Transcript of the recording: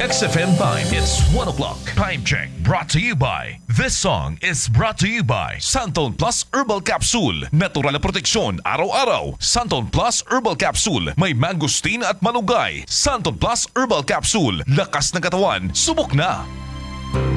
XFM Time, it's 1 o'clock. Time check brought to you by... This song is brought to you by Santon Plus Herbal Capsule. Natural na proteksyon araw-araw. Santon Plus Herbal Capsule. May mangosteen at malunggay. Santon Plus Herbal Capsule. Lakas ng katawan. Subok na!